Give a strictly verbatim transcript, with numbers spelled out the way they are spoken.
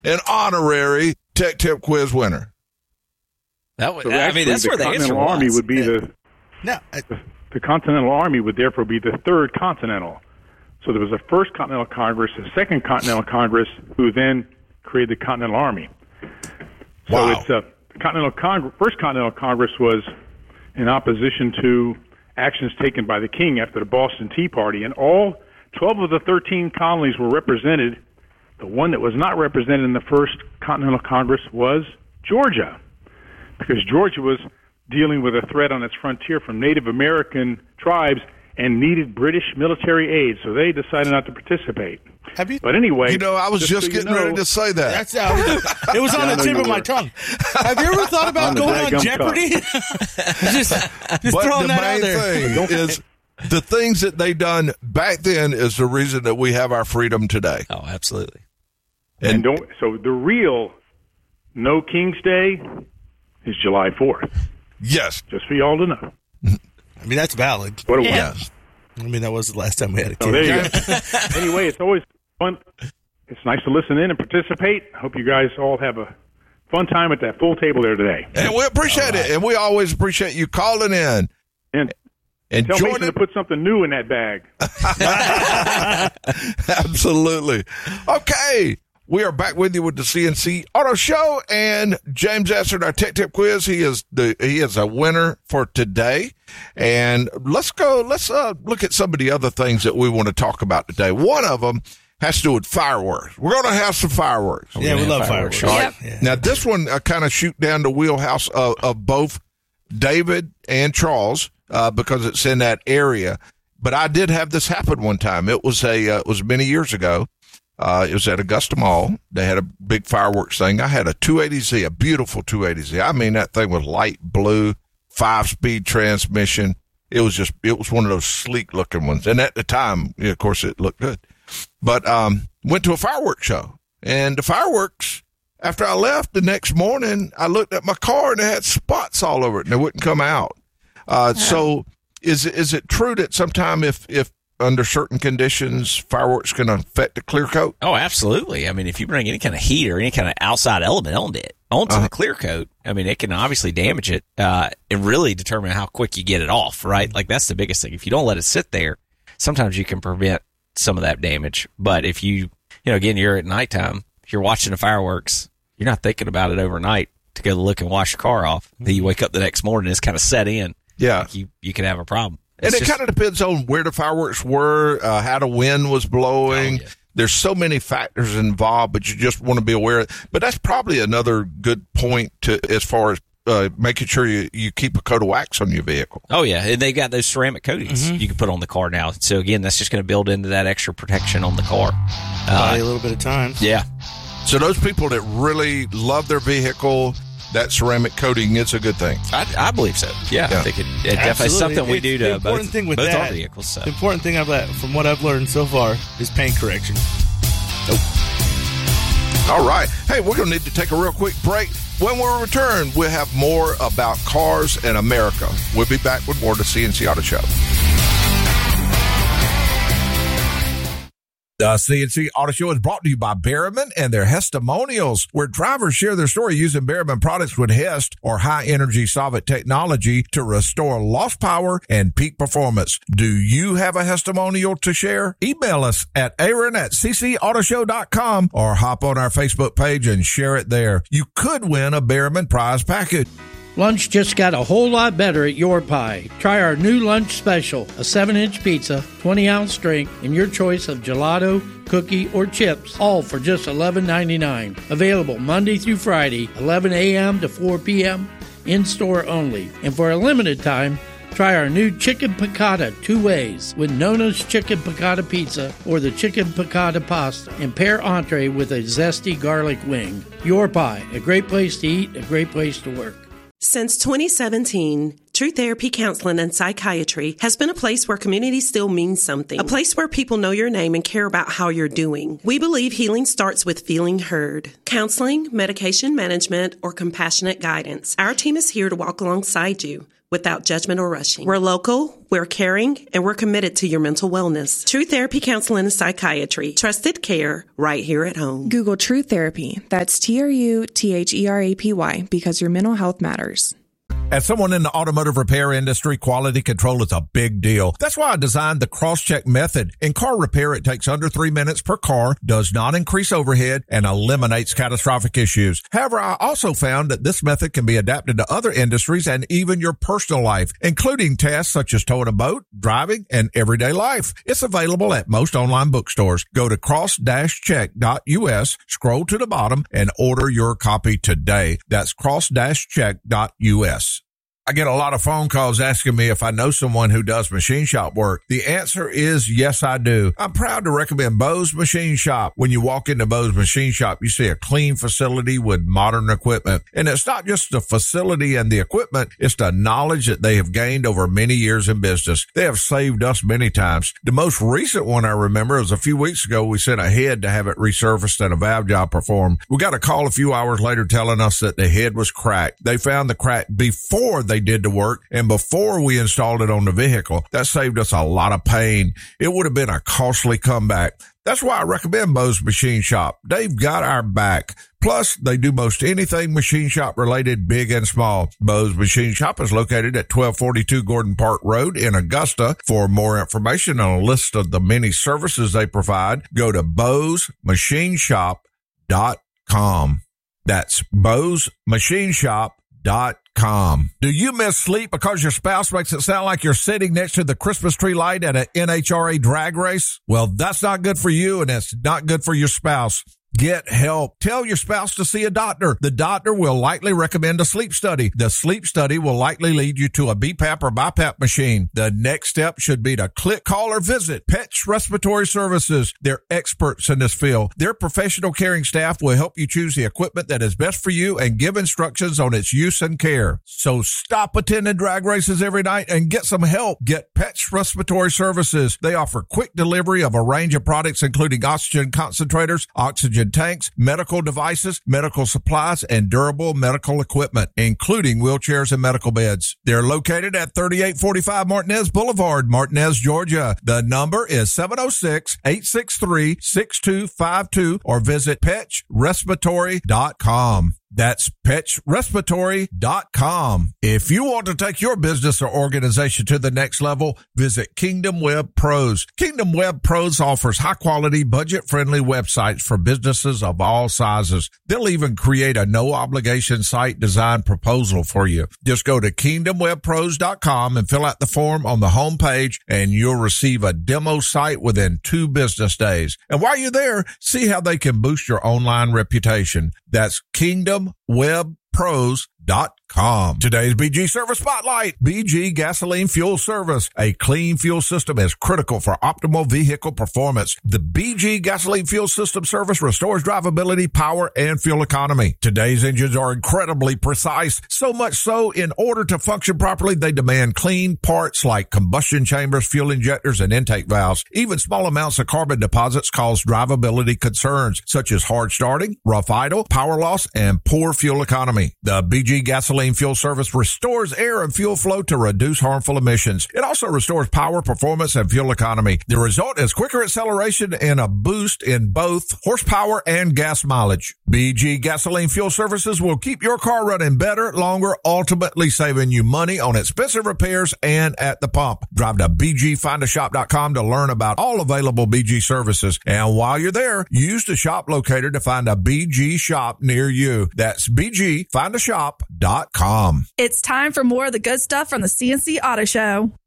an honorary Tech Tip Quiz winner. That would, So I mean, that's the where the answer Continental Army was. would be the, No, I, the the Continental Army would therefore be the third Continental. So there was a first Continental Congress, a second Continental Congress, who then created the Continental Army. So Wow. it's uh, the Continental Congress. First Continental Congress was in opposition to actions taken by the King after the Boston Tea Party, and all twelve of the thirteen colonies were represented. The one that was not represented in the first Continental Congress was Georgia, because Georgia was dealing with a threat on its frontier from Native American tribes and needed British military aid, so they decided not to participate. have you? But anyway, You know, I was just, so you getting know- ready to say that. That's uh, it was on Yeah, I the know tip you of my were. tongue. Have you ever thought about On the going on daggum Jeopardy? just just But throwing the that main out there. thing is the things that they done back then is the reason that we have our freedom today. Oh, absolutely. And, And don't. So the real No King's Day is July fourth. yes, Just for y'all to know. I mean, that's valid. What a yeah. I mean, that was the last time we had a So kid. there you go. Anyway, it's always fun. It's nice to listen in and participate. Hope you guys all have a fun time at that full table there today. And we appreciate it. And we always appreciate you calling in And and tell Mason joining. to put something new in that bag. Absolutely. Okay. We are back with you with the C N C Auto Show, and James answered our Tech Tip quiz. He is the he is a winner for today. And let's go. Let's uh, look at some of the other things that we want to talk about today. One of them has to do with fireworks. We're going to have some fireworks. Yeah, we Yeah, love fireworks. fireworks. Yep. Yeah. Now, this one uh, kind of shoot down the wheelhouse of, of both David and Charles uh, because it's in that area. But I did have this happen one time. It was a uh, it was many years ago. Uh, it was at Augusta Mall. They had a big fireworks thing. I had a two eighty Z, a beautiful two eighty Z. I mean, that thing was light blue, five-speed transmission. It was just, it was one of those sleek-looking ones. And at the time, yeah, of course, it looked good. But um, went to a fireworks show. And the fireworks, after I left the next morning, I looked at my car and it had spots all over it, and they wouldn't come out. Uh, so is, is it true that sometime if, if under certain conditions, fireworks can affect the clear coat? Oh, absolutely. I mean, if you bring any kind of heat or any kind of outside element onto it, onto Uh-huh. the clear coat, I mean, it can obviously damage it uh, and really determine how quick you get it off, right? Like, that's the biggest thing. If you don't let it sit there, sometimes you can prevent some of that damage. But if you, you know, again, you're at nighttime, if you're watching the fireworks, you're not thinking about it overnight to go look and wash your car off. Then you wake up the next morning, it's kind of set in. Yeah. You, you could have a problem. And It's it just- kind of depends on where the fireworks were, uh, how the wind was blowing. Oh, yeah. There's so many factors involved, but you just want to be aware. But that's probably another good point to as far as uh, making sure you, you keep a coat of wax on your vehicle. Oh, yeah. And they got those ceramic coatings you can put on the car now. So, again, that's just going to build into that extra protection on the car. Buy Uh, a little bit of time. yeah. So those people that really love their vehicle, that ceramic coating is a good thing. I, I believe so. Yeah. Yeah. I think it, it definitely is Absolutely. something we It's do the to important both, thing with both that- our vehicles. So. The important thing I've le- from what I've learned so far is paint correction. All right. Hey, we're going to need to take a real quick break. When we return, we'll have more about cars and America. We'll be back with more of the C N C Auto Show. The C N C Auto Show is brought to you by Berryman and their Hestimonials, where drivers share their story using Berryman products with Hest or high-energy solvent technology to restore lost power and peak performance. Do you have a Hestimonial to share? Email us at aaron at c c auto show dot com or hop on our Facebook page and share it there. You could win a Berryman prize package. Lunch just got a whole lot better at Your Pie. Try our new lunch special, a seven-inch pizza, twenty ounce drink, and your choice of gelato, cookie, or chips, all for just eleven ninety-nine. Available Monday through Friday, eleven a.m. to four p.m., in-store only. And for a limited time, try our new Chicken Piccata two ways with Nona's Chicken Piccata Pizza or the Chicken Piccata Pasta, and pair entree with a zesty garlic wing. Your Pie, a great place to eat, a great place to work. Since twenty seventeen, True Therapy Counseling and Psychiatry has been a place where community still means something, a place where people know your name and care about how you're doing. We believe healing starts with feeling heard. Counseling, medication management, or compassionate guidance. Our team is here to walk alongside you without judgment or rushing. We're local, we're caring, and we're committed to your mental wellness. True Therapy Counseling and Psychiatry. Trusted care right here at home. Google True Therapy. That's T R U T H E R A P Y because your mental health matters. As someone in the automotive repair industry, quality control is a big deal. That's why I designed the cross-check method. In car repair, it takes under three minutes per car, does not increase overhead, and eliminates catastrophic issues. However, I also found that this method can be adapted to other industries and even your personal life, including tasks such as towing a boat, driving, and everyday life. It's available at most online bookstores. Go to cross dash check dot U S, scroll to the bottom, and order your copy today. That's cross dash check dot U S. I get a lot of phone calls asking me if I know someone who does machine shop work. The answer is yes, I do. I'm proud to recommend Bo's Machine Shop. When you walk into Bo's Machine Shop, you see a clean facility with modern equipment. And it's not just the facility and the equipment, it's the knowledge that they have gained over many years in business. They have saved us many times. The most recent one I remember was a few weeks ago. We sent a head to have it resurfaced and a valve job performed. We got a call a few hours later telling us that the head was cracked. They found the crack before they did the work and before we installed it on the vehicle. That saved us a lot of pain. It would have been a costly comeback. That's why I recommend Bo's Machine Shop. They've got our back. Plus, they do most anything machine shop related, big and small. Bo's Machine Shop is located at twelve forty-two Gordon Park Road in Augusta. For more information on a list of the many services they provide, go to bos machine shop dot com. That's bos machine shop dot com. Do you miss sleep because your spouse makes it sound like you're sitting next to the Christmas tree light at an N H R A drag race? Well, that's not good for you, and it's not good for your spouse. Get help. Tell your spouse to see a doctor. The doctor will likely recommend a sleep study. The sleep study will likely lead you to a B PAP or BiPAP machine. The next step should be to click, call, or visit Petch Respiratory Services. They're experts in this field. Their professional caring staff will help you choose the equipment that is best for you and give instructions on its use and care. So stop attending drag races every night and get some help. Get Petch Respiratory Services. They offer quick delivery of a range of products including oxygen concentrators, oxygen tanks, medical devices, medical supplies, and durable medical equipment, including wheelchairs and medical beds. They're located at thirty-eight forty-five Martinez Boulevard, Martinez, Georgia. The number is seven oh six, eight six three, six two five two or visit petch respiratory dot com. That's petch respiratory dot com. If you want to take your business or organization to the next level, visit Kingdom Web Pros. Kingdom Web Pros offers high-quality, budget-friendly websites for businesses of all sizes. They'll even create a no-obligation site design proposal for you. Just go to kingdom web pros dot com and fill out the form on the home page, and you'll receive a demo site within two business days. And while you're there, see how they can boost your online reputation. That's Kingdom Web Pros dot com. Today's B G Service Spotlight. B G Gasoline Fuel Service. A clean fuel system is critical for optimal vehicle performance. The B G Gasoline Fuel System Service restores drivability, power, and fuel economy. Today's engines are incredibly precise, so much so in order to function properly, they demand clean parts like combustion chambers, fuel injectors, and intake valves. Even small amounts of carbon deposits cause drivability concerns, such as hard starting, rough idle, power loss, and poor fuel economy. The B G Gasoline Fuel Service restores air and fuel flow to reduce harmful emissions. It also restores power, performance, and fuel economy. The result is quicker acceleration and a boost in both horsepower and gas mileage. B G Gasoline Fuel Services will keep your car running better, longer, ultimately saving you money on expensive repairs and at the pump. Drive to b g find a shop dot com to learn about all available B G services. And while you're there, use the shop locator to find a B G shop near you. That's b g find a shop dot com. It's time for more of the good stuff from the C N C Auto Show.